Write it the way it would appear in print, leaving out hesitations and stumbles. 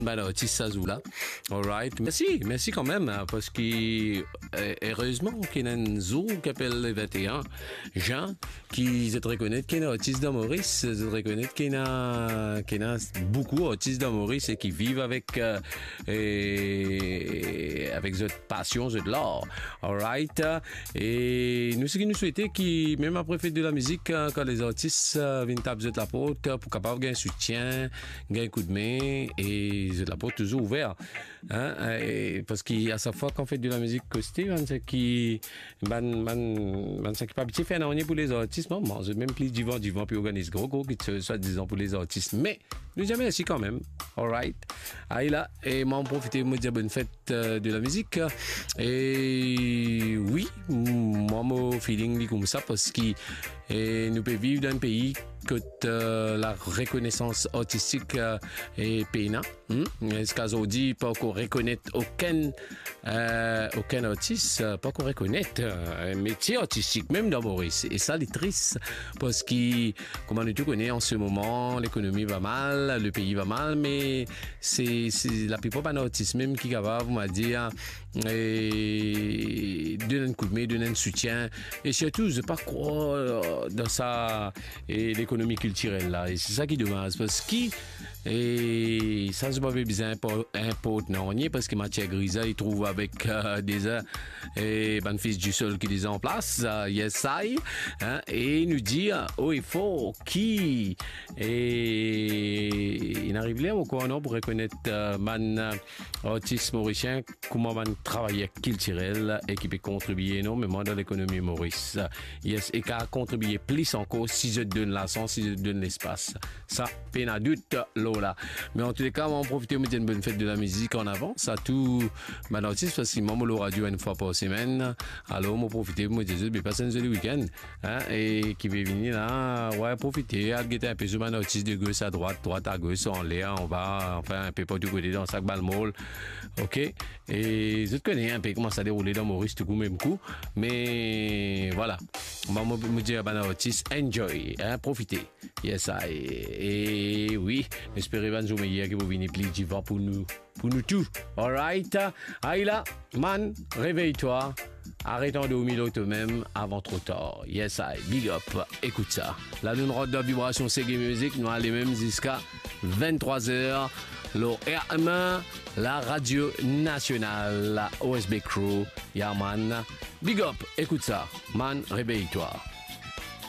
Ben là, ça joue là. All right. Merci quand même, hein, parce que heureusement qu'il y a un zoo qui appelle les 21 gens qui se reconnaissent qu'il y a un autiste de Maurice, se reconnaissent qu'il y a beaucoup d'autistes de Maurice et qui vivent avec cette passion, de l'art. All right. Et nous, ce que nous souhaitons, qui même après fait de la musique, quand les artistes viennent taper la porte pour capable gagner un soutien, gagner un coup de main et la porte toujours ouverte, hein, parce qu'à chaque fois qu'on fait de la musique costée, c'est qui pas habitué faire un pour les artistes, non, je même plus du vent puis organise gros qui soit disant pour les artistes, mais nous jamais ainsi quand même. Alright. Ah, là, et m'en profiter, me dire bonne fête de la musique. Et oui, moi, mon feeling est comme ça parce que nous pouvons vivre dans un pays que la reconnaissance artistique est peinante. Ce qu'on dit, pas qu'on reconnaît aucun artiste, pas qu'on reconnaît un métier artistique, même dans Maurice. Et ça, c'est triste parce que, comme on tout connaît en ce moment, l'économie va mal, le pays va mal, mais c'est la plupart des artistes même qui va vous m'a dire et donner un coup de main, donner un soutien et surtout je pas croire dans ça et l'économie culturelle là et c'est ça qui est dommage parce que et ça je m'avais besoin un pote non parce que Mathieu Grisa il trouve avec des et ben fils du sol qui est en place yes I hein, et il nous dit oh il faut qui et il arrive là au quoi non pour reconnaître man artiste mauricien comment man travailler culturel et qui peut contribuer énormément dans l'économie Maurice yes et qui a contribué plus encore si je donne la chance si je donne l'espace ça peine à doute là mais en tous les cas on va en profiter de une bonne fête de la musique en avant ça tout man artiste parce que moi le radio une fois par semaine alors on va profiter de me dire de passer un joli week-end hein, et qui va venir là ouais profiter à guetter un peu sur man artiste de gauche à droite à gauche en l'air on va enfin un peu pas du côté dans sac balmol ok et je te connais un peu comment ça déroulé dans Maurice tout coup même coup mais voilà on va me dire man artiste enjoy hein, profitez yes et oui espérez van meilleur que vous venez plus d'Ivoire pour nous tout alright aïe là man réveille-toi arrêtons de dormir toi-même avant trop tard yes I big up écoute ça la lune rote de vibration c'est game music nous allons même jusqu'à 23h le RM la radio nationale la OSB crew yeah man big up écoute ça man réveille-toi